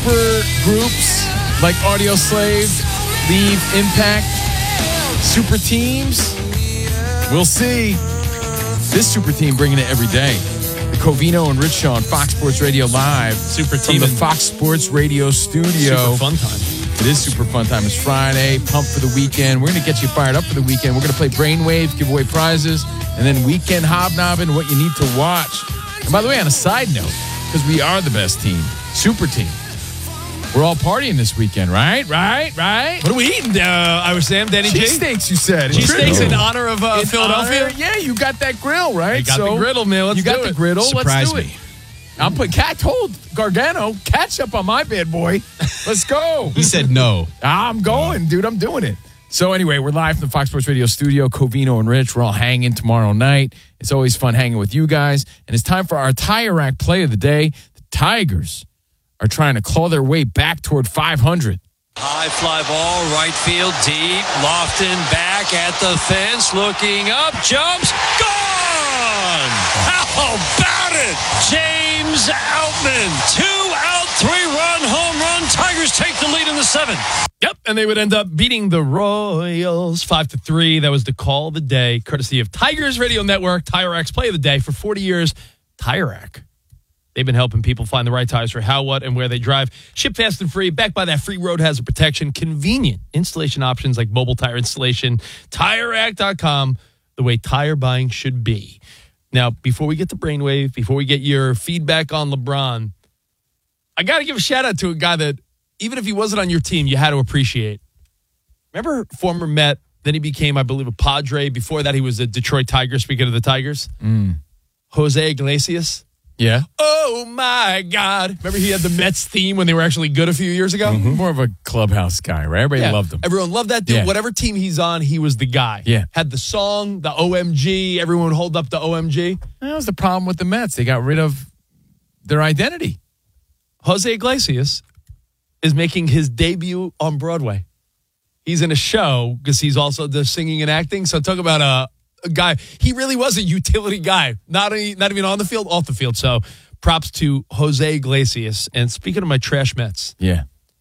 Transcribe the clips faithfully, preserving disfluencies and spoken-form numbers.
super groups like Audio Slave, Leave, Impact, super teams? We'll see. This super team bringing it every day. The Covino and Rich Show on Fox Sports Radio Live. Super from team the Fox Sports Radio studio. Super fun time. It is super fun time. It's Friday. Pumped for the weekend. We're going to get you fired up for the weekend. We're going to play Brainwave, give away prizes, and then Weekend Hobnobbing, what you need to watch. And by the way, on a side note, because we are the best team, super team, we're all partying this weekend, right? Right? Right? What are we eating, uh, I was Sam, Danny G? Cheesesteaks, you said. Cheesesteaks in honor of uh, In Philadelphia? honor- yeah, you got that grill, right? You got So the griddle, man. Let's you got do the it. griddle. Surprise Let's do me. it. I'll put cat told Gargano, catch up on my bad boy. Let's go. He said no. I'm going, dude. I'm doing it. So anyway, we're live from the Fox Sports Radio studio. Covino and Rich, we're all hanging tomorrow night. It's always fun hanging with you guys. And it's time for our Tire Rack play of the day. The Tigers are trying to claw their way back toward five hundred. High fly ball, right field, deep. Lofton back at the fence, looking up, jumps, gone! How about it? James Outman, two-out, three-run home run. Tigers take the lead in the seventh. Yep, and they would end up beating the Royals five to three. That was the call of the day, courtesy of Tigers Radio Network, Tire Rack's play of the day. For forty years, Tire Rack. They've been helping people find the right tires for how, what, and where they drive. Ship fast and free, backed by that free road hazard protection. Convenient installation options like mobile tire installation. Tire Rack dot com, the way tire buying should be. Now, before we get to Brainwave, before we get your feedback on LeBron, I got to give a shout-out to a guy that, even if he wasn't on your team, you had to appreciate. Remember former Met, then he became, I believe, a Padre. Before that, he was a Detroit Tiger, speaking of the Tigers. Mm. Jose Iglesias. Yeah. Oh, my God. Remember he had the Mets theme when they were actually good a few years ago? Mm-hmm. More of a clubhouse guy, right? Everybody Yeah. loved him. Everyone loved that dude. Yeah. Whatever team he's on, he was the guy. Yeah. Had the song, the O M G. Everyone would hold up the O M G. That was the problem with the Mets. They got rid of their identity. Jose Iglesias is making his debut on Broadway. He's in a show because he's also the singing and acting. So talk about a, a guy. He really was a utility guy. Not, a, not even on the field, off the field. So props to Jose Iglesias. And speaking of my trash Mets, Yeah.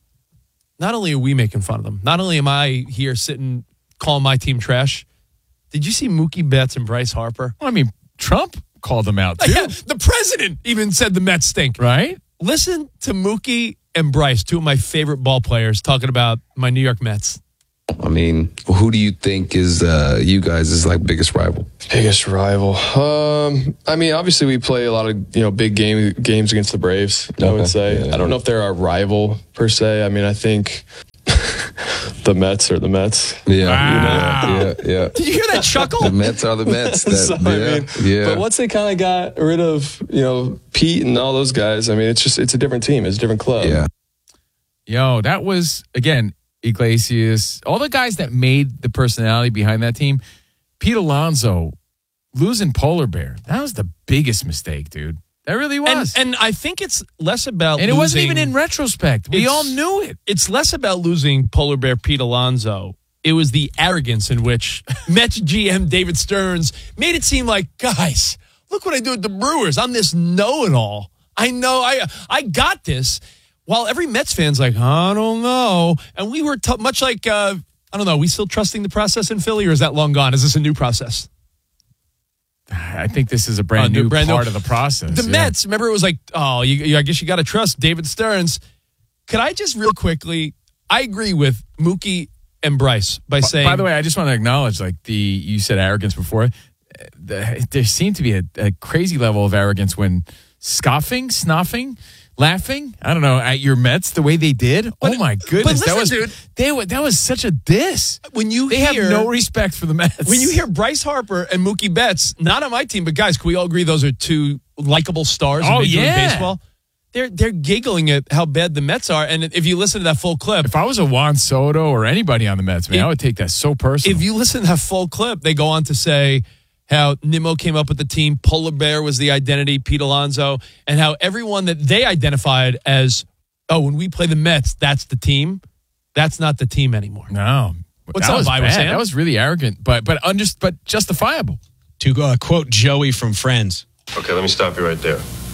not only are we making fun of them, not only am I here sitting calling my team trash, did you see Mookie Betts and Bryce Harper? Well, I mean, Trump called them out, too. Yeah, the president even said the Mets stink. Right? Listen to Mookie and Bryce, two of my favorite ball players, talking about my New York Mets. I mean, who do you think is uh, you guys' like biggest rival? Biggest rival. Um, I mean, obviously we play a lot of you know big game games against the Braves. I Okay. would say. Yeah. I don't know if they're our rival per se. I mean, I think the Mets are the Mets. Yeah, Wow. yeah, yeah. Did you hear that chuckle? The Mets are the Mets. That, So, yeah, I mean, yeah. but once they kind of got rid of you know Pete and all those guys, I mean, it's just it's a different team. It's a different club. yeah. Yo, that was, again, Iglesias, all the guys that made the personality behind that team. Pete Alonso losing Polar Bear. That was the biggest mistake, dude. That really And, was. and I think it's less about And it wasn't losing- even in retrospect. We It's- all knew it. It's less about losing Polar Bear Pete Alonso. It was the arrogance in which Mets G M David Stearns made it seem like, guys, look what I do with the Brewers. I'm this know-it-all. I know, I I got this. While every Mets fan's like, I don't know. And we were t- much like, uh, I don't know, we still trusting the process in Philly, or is that long gone? Is this a new process? I think this is a brand Uh, new- new brand new- part of the process. The yeah. Mets, remember it was like, oh, you, you, I guess you got to trust David Stearns. Could I just real quickly, I agree with Mookie and Bryce by saying. By the way, I just want to acknowledge, like the you said arrogance before. The, there seemed to be a, a crazy level of arrogance when scoffing, snoffing, laughing. I don't know at your Mets the way they did. But- oh my goodness, but that was listen, dude. they were that was such a diss. when you They hear, have no respect for the Mets. when you hear Bryce Harper and Mookie Betts, not on my team, but guys, can we all agree those are two likable stars in Oh, Major League yeah. Baseball? They're they're giggling at how bad the Mets are, and if you listen to that full clip, if I was a Juan Soto or anybody on the Mets, man, If- I would take that so personal. if you listen to that full clip, they go on to say how Nimmo came up with the team, Polar Bear was the identity, Pete Alonso, and how everyone that they identified as, oh, when we play the Mets, that's the team. That's not the team anymore. no, What's that up, was Iowa bad. Sam? That was really arrogant, but but under, but justifiable. To uh, quote Joey from Friends. Okay, let me stop you right there.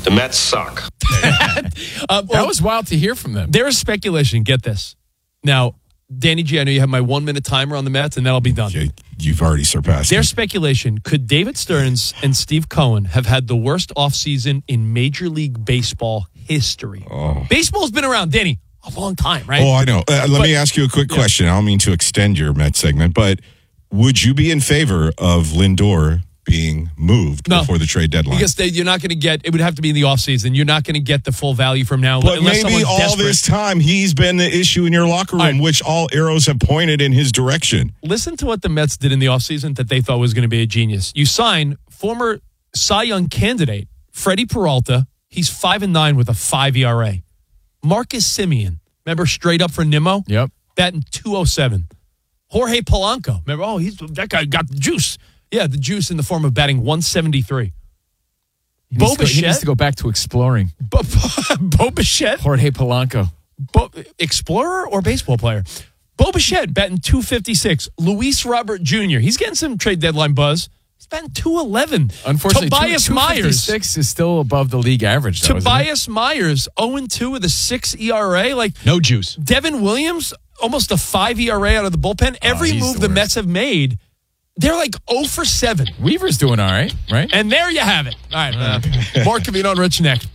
The Mets suck. uh, That well, was wild to hear from them. there is speculation. Get this. Now, Danny G, I know you have my one-minute timer on the Mets, and that'll be done. You- You've already surpassed There's it. speculation. Could David Stearns and Steve Cohen have had the worst offseason in Major League Baseball history? Oh. Baseball's been around, Danny, a long time, right? Oh, I know. Uh, let But- me ask you a quick Yeah. question. I don't mean to extend your Met segment, but would you be in favor of Lindor being moved No. before the trade deadline? Because they, you're not going to get, it would have to be in the offseason. You're not going to get the full value from now. But unless maybe someone's all desperate. this time he's been the issue in your locker room, All right. which all arrows have pointed in his direction. Listen to what the Mets did in the offseason that they thought was going to be a genius. You sign former Cy Young candidate Freddie Peralta. He's five and nine with a five E R A. Marcus Semien, remember straight up for Nimmo? Yep. Batting two oh seven. Jorge Polanco, remember? Oh, he's that guy got the juice. Yeah, the juice in the form of batting one seventy-three. He Bo needs, to go, he needs Bichette, to go back to exploring. Bo, Bo Bichette, Jorge Polanco. Bo, explorer or baseball player? Bo Bichette batting two fifty-six. Luis Robert Junior He's getting some trade deadline buzz. He's batting two eleven. Unfortunately, Tobias two, Myers. six is still above the league average, though, isn't it? Tobias Myers, oh and two with a six E R A. Like No juice. Devin Williams, almost a five E R A out of the bullpen. Every he's move the the worst. Mets have made, they're like oh for seven. Weaver's doing all right, right? And there you have it. All right, uh, Mark Cavino and Rich next.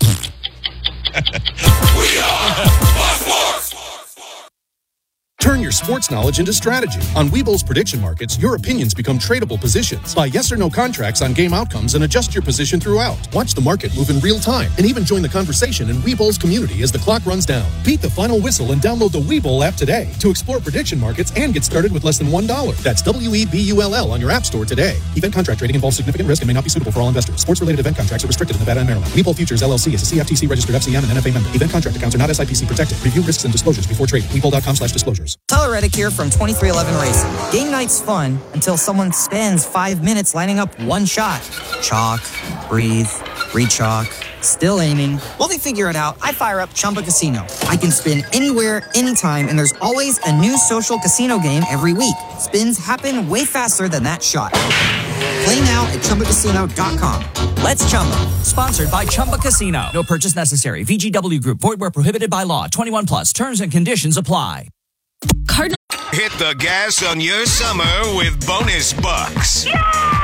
Turn your sports knowledge into strategy. On Webull's prediction markets, your opinions become tradable positions. Buy yes or no contracts on game outcomes and adjust your position throughout. Watch the market move in real time and even join the conversation in Webull's community as the clock runs down. Beat the final whistle and download the Webull app today to explore prediction markets and get started with less than one dollar. That's W E B U L L on your app store today. Event contract trading involves significant risk and may not be suitable for all investors. Sports-related event contracts are restricted in Nevada and Maryland. Webull Futures L L C is a C F T C registered F C M and N F A member. Event contract accounts are not S I P C protected. Review risks and disclosures before trading. Webull.com slash disclosures. Tyler Reddick here from twenty-three eleven Racing. Game night's fun until someone spends five minutes lining up one shot. Chalk, breathe, re-chalk, still aiming. While they figure it out, I fire up Chumba Casino. I can spin anywhere, anytime, and there's always a new social casino game every week. Spins happen way faster than that shot. Play now at Chumba Casino dot com. Let's Chumba. Sponsored by Chumba Casino. No purchase necessary. V G W Group. Void where prohibited by law. twenty-one plus. Terms and conditions apply. Cardinal. Hit the gas on your summer with bonus bucks. Yeah!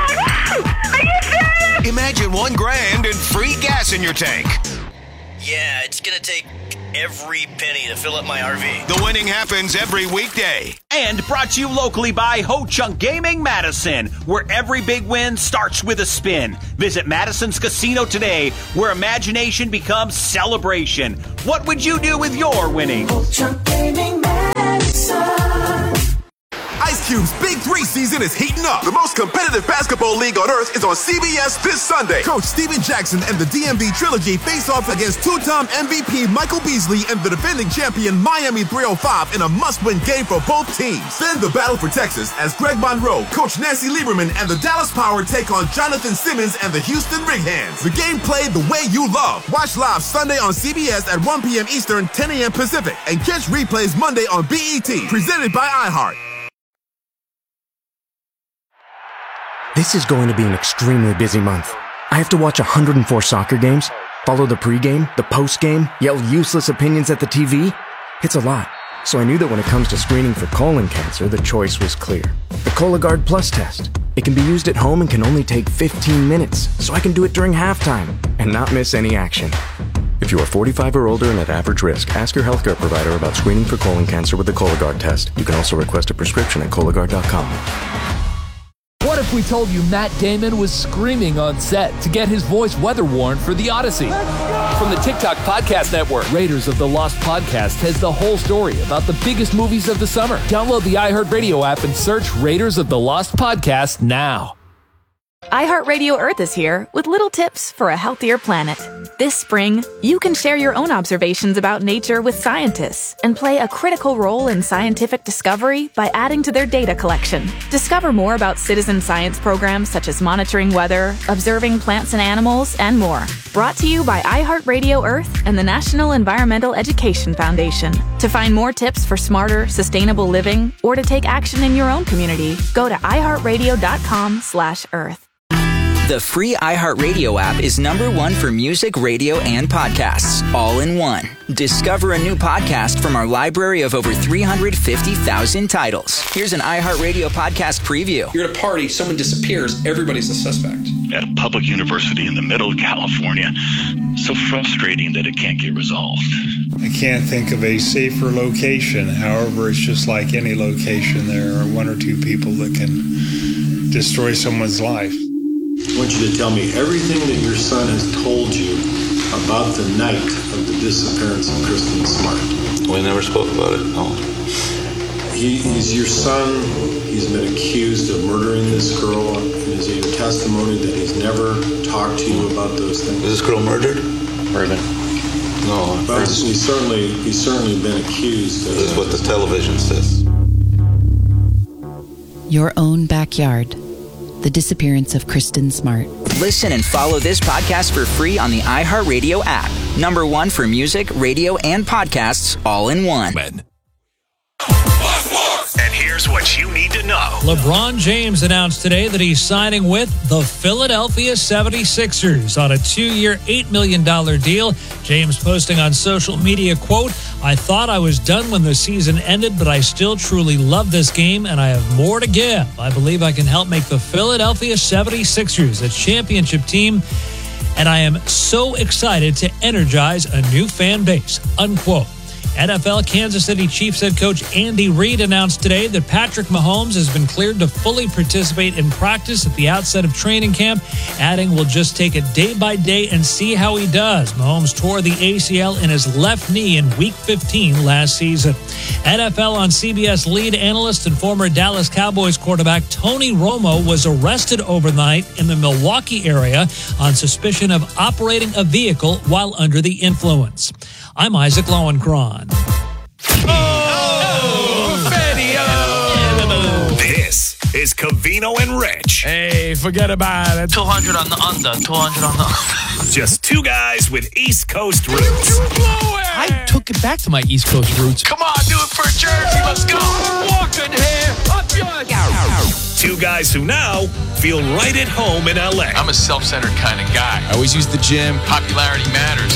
Are you serious? Imagine one grand and free gas in your tank. Yeah, it's gonna take every penny to fill up my R V. The winning happens every weekday. And brought to you locally by Ho Chunk Gaming Madison, where every big win starts with a spin. Visit Madison's Casino today, where imagination becomes celebration. What would you do with your winnings? Ho Chunk Gaming Madison. Ice Cube's Big Three season is heating up. The most competitive basketball league on earth is on C B S this Sunday. Coach Steven Jackson and the D M V Trilogy face off against two-time M V P Michael Beasley and the defending champion Miami three oh five in a must-win game for both teams. Then the battle for Texas as Greg Monroe, Coach Nancy Lieberman, and the Dallas Power take on Jonathan Simmons and the Houston Rig Hands. The game played the way you love. Watch live Sunday on C B S at one p.m. Eastern, ten a.m. Pacific, and catch replays Monday on B E T. Presented by iHeart. This is going to be an extremely busy month. I have to watch one hundred four soccer games, follow the pregame, the postgame, yell useless opinions at the T V. It's a lot. So I knew that when it comes to screening for colon cancer, the choice was clear. The Cologuard Plus test. It can be used at home and can only take fifteen minutes, so I can do it during halftime and not miss any action. If you are forty-five or older and at average risk, ask your healthcare provider about screening for colon cancer with the Cologuard test. You can also request a prescription at Cologuard dot com. What if we told you Matt Damon was screaming on set to get his voice weather-worn for The Odyssey? From the TikTok Podcast Network, Raiders of the Lost Podcast has the whole story about the biggest movies of the summer. Download the iHeartRadio app and search Raiders of the Lost Podcast now. iHeartRadio Earth is here with little tips for a healthier planet. This spring, you can share your own observations about nature with scientists and play a critical role in scientific discovery by adding to their data collection. Discover more about citizen science programs such as monitoring weather, observing plants and animals, and more. Brought to you by iHeartRadio Earth and the National Environmental Education Foundation. To find more tips for smarter, sustainable living or to take action in your own community, go to iHeartRadio dot com slash earth. The free iHeartRadio app is number one for music, radio, and podcasts, all in one. Discover a new podcast from our library of over three hundred fifty thousand titles. Here's an iHeartRadio podcast preview. You're at a party, someone disappears, everybody's a suspect. At a public university in the middle of California. So frustrating that it can't get resolved. I can't think of a safer location. However, it's just like any location. There are one or two people that can destroy someone's life. I want you to tell me everything that your son has told you about the night of the disappearance of Kristen Smart. We never spoke about it, no. He, he's your son. He's been accused of murdering this girl. Is it your testimony that he's never talked to you about those things? Is this girl murdered? Raven. No. But he's certainly, he's certainly been accused. This is what the television says. Your own backyard. The disappearance of Kristen Smart. Listen and follow this podcast for free on the iHeartRadio app. Number one for music, radio, and podcasts, all in one. And here's what you need to know. LeBron James announced today that he's signing with the Philadelphia seventy-sixers on a two-year, eight million dollars deal. James posting on social media, quote, "I thought I was done when the season ended, but I still truly love this game, and I have more to give. I believe I can help make the Philadelphia seventy-sixers a championship team, and I am so excited to energize a new fan base," unquote. N F L Kansas City Chiefs head coach Andy Reid announced today that Patrick Mahomes has been cleared to fully participate in practice at the outset of training camp, adding, "We'll just take it day by day and see how he does." Mahomes tore the A C L in his left knee in Week fifteen last season. N F L on C B S lead analyst and former Dallas Cowboys quarterback Tony Romo was arrested overnight in the Milwaukee area on suspicion of operating a vehicle while under the influence. I'm Isaac Lowenkron. Oh, this is Covino and Rich. Hey, forget about it. two hundred on the under, two hundred on the under. Just two guys with East Coast roots. I took it back to my East Coast roots. Come on, do it for Jersey. Let's go. Walking here, up your... Two guys who now feel right at home in L A. I'm a self-centered kind of guy. I always use the gym. Popularity matters.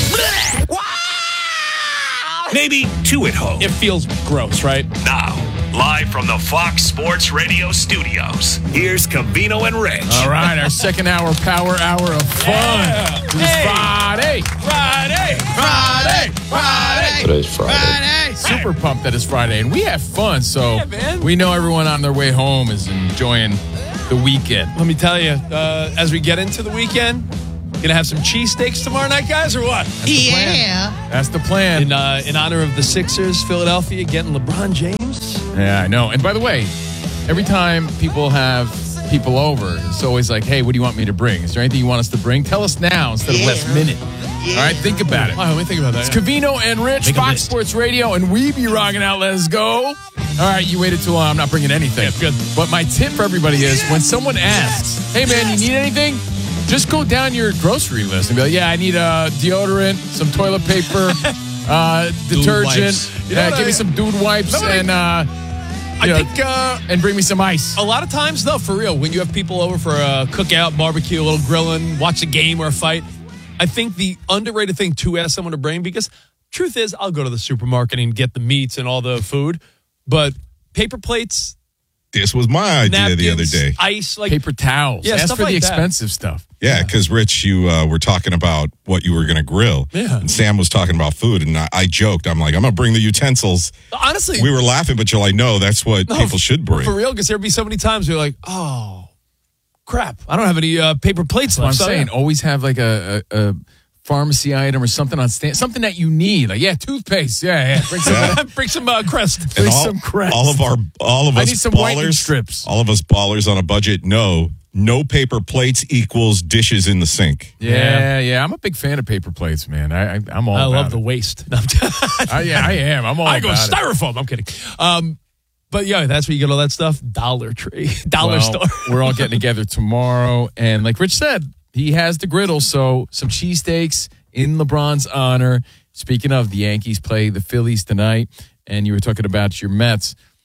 Maybe two at home. It feels gross, right? Now, live from the Fox Sports Radio studios, here's Covino and Rich. All right, our second hour power hour of fun. Yeah. It's Hey. Friday. Friday, Friday, Friday. Today's Friday. Friday. Super pumped that it's Friday, and we have fun. So Yeah, man. we know everyone on their way home is enjoying the weekend. Let me tell you, uh, as we get into the weekend, gonna have some cheesesteaks tomorrow night, guys, or what? That's the plan. That's the plan. In uh, in honor of the Sixers, Philadelphia getting LeBron James. Yeah, I know. And by the way, every time people have people over, it's always like, "Hey, what do you want me to bring? Is there anything you want us to bring? Tell us now instead of last minute." All right, think about it. Wow, let me think about that. It's Covino and Rich, Make a Fox list. Sports Radio, and we be rocking out. Let's go. All right, you waited too long. I'm not bringing anything. Yeah, good. But my tip for everybody is when someone asks, "Hey, man, you need anything?" Just go down your grocery list and be like, "Yeah, I need a deodorant, some toilet paper, uh, detergent. wipes. You know Yeah, what give I- me some dude wipes Nobody- and uh, I you know, think uh, and bring me some ice." a lot of times, though, for real, when you have people over for a cookout, barbecue, a little grilling, watch a game or a fight, I think the underrated thing to ask someone to bring, because truth is, I'll go to the supermarket and get the meats and all the food, but paper plates, This was my idea napkins, the other day. ice, like Paper towels. Yeah, Ask stuff for the like that. expensive stuff. Yeah, because Rich, you uh, were talking about what you were going to grill. Yeah. And Sam was talking about food, and I, I joked. I'm like, I'm going to bring the utensils. honestly, We were laughing, but you're like, no, that's what No, people should bring. for real, because there'd be so many times where you're like, oh, crap, I don't have any uh, paper plates So I'm left. So, saying, yeah. always have like a, a, a pharmacy item or something on stand, something that you need. Like, yeah, toothpaste. Yeah, yeah. Bring some. Yeah. Bring some uh, Crest. And Bring all, some Crest. all of our, all of I us need some whitening ballers, strips. all of us ballers on a budget know no paper plates equals dishes in the sink. Yeah, yeah. I'm a big fan of paper plates, man. I, I I'm all. I about love it. the waste. No, I'm I, yeah, I am. I'm all. I go about it. styrofoam. I'm kidding. Um, but yeah, that's where you get all that stuff. Dollar Tree, Dollar Well, Store. We're all getting together tomorrow, and like Rich said, he has the griddle, so some cheesesteaks in LeBron's honor. Speaking of, the Yankees play the Phillies tonight, and you were talking about your Mets.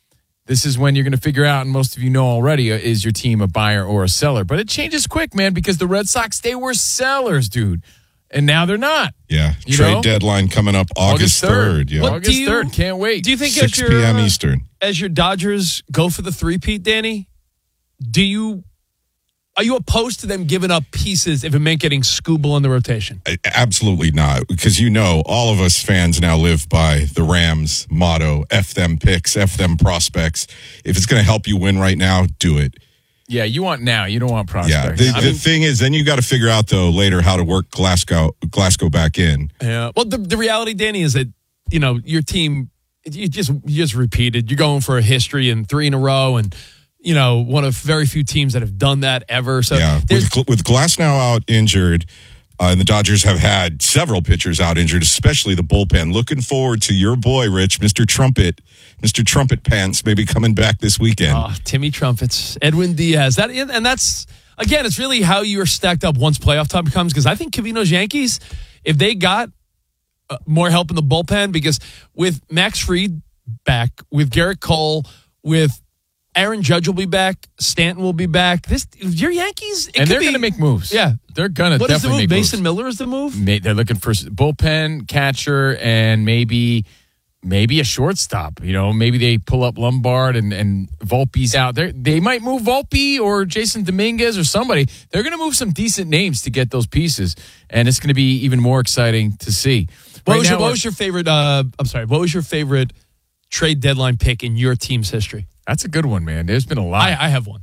this is when you're going to figure out, and most of you know already, uh, is your team a buyer or a seller. But it changes quick, man, because the Red Sox, they were sellers, dude. And now they're not. Yeah. You Trade know? deadline coming up August third. Yeah. What August do you- third. Can't wait. Do you think six as your, p.m. uh, Eastern. as your Dodgers go for the three-peat, Danny, do you are you opposed to them giving up pieces if it meant getting Skubal in the rotation? I- Absolutely not. Because you know, all of us fans now live by the Rams motto, F them picks, F them prospects. If it's going to help you win right now, do it. Yeah, you want now. You don't want Yeah. prospects. The, I the mean, thing is, then you got to figure out, though, later how to work Glasgow Glasgow back in. Yeah. Well, the, the reality, Danny, is that, you know, your team, you just you just repeated. You're going for a history in three in a row, and, you know, one of very few teams that have done that ever. So Yeah. there's With, with Glass now out injured, uh, and the Dodgers have had several pitchers out injured, especially the bullpen. Looking forward to your boy, Rich, Mister Trumpet, Mister Trumpet Pants, maybe coming back this weekend. Oh, Timmy Trumpets, Edwin Diaz. That and that's again, it's really how you're stacked up once playoff time comes. Because I think Covino's Yankees, if they got uh, more help in the bullpen, because with Max Fried back, with Garrett Cole, with Aaron Judge will be back, Stanton will be back. This your Yankees, it and could they're be- going to make moves. Yeah, They're going to what is the definitely move? make Mason moves. Miller is the move. Ma- They're looking for s- bullpen, catcher, and maybe maybe a shortstop. You know, maybe they pull up Lombard and, and Volpe's out there. They might move Volpe or Jason Dominguez or somebody. They're going to move some decent names to get those pieces, and it's going to be even more exciting to see. What, Right was, your, now, what was your favorite? Uh, I'm sorry. What was your favorite trade deadline pick in your team's history? That's a good one, man. There's been a lot. I, I have one.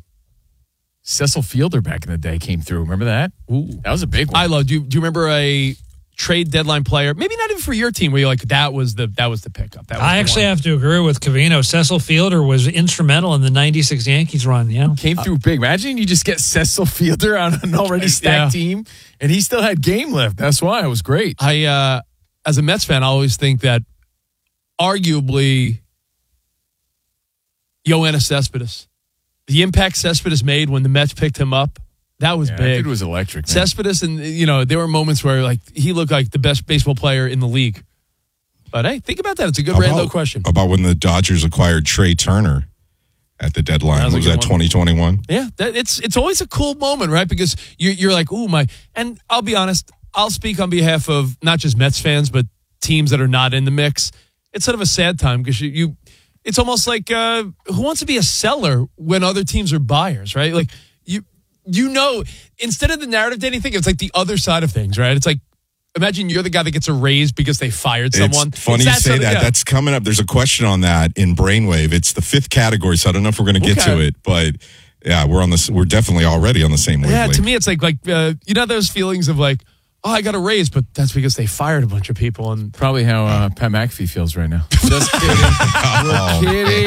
Cecil Fielder back in the day came through. Remember that? Ooh. That was a big one. I love. Do you, do you remember a trade deadline player? Maybe not even for your team, where you're like, that was the that was the pickup. That was I the actually one. have to agree with Covino. Cecil Fielder was instrumental in the ninety-six Yankees run. Yeah, Came through big. Imagine you just get Cecil Fielder on an already stacked Yeah. team, and he still had game left. That's why it was great. I, uh, as a Mets fan, I always think that arguably Yoenis Cespedes, the impact Cespedes made when the Mets picked him up, that was Yeah, that big. dude was electric. Man. Cespedes, and you know, there were moments where like he looked like the best baseball player in the league. But hey, think about that. It's a good rando question. About when the Dodgers acquired Trey Turner at the deadline. That was a was good that one. twenty twenty-one? Yeah, that, it's it's always a cool moment, right? Because you're you're like, ooh, my. And I'll be honest, I'll speak on behalf of not just Mets fans, but teams that are not in the mix. It's sort of a sad time because you, you it's almost like uh, who wants to be a seller when other teams are buyers, right? Like you you know, instead of the narrative to anything, it's like the other side of things, right? It's like imagine you're the guy that gets a raise because they fired someone. It's funny It's you say sort of- that. yeah. That's coming up. There's a question on that in Brainwave. It's the fifth category, so I don't know if we're going to get Okay. to it, but yeah, we're on this. We're definitely already on the same Yeah, wavelength. to me, it's like like uh, you know those feelings of like, oh, I got a raise, but that's because they fired a bunch of people. And Probably how uh, Pat McAfee feels right now. Just kidding. We're kidding.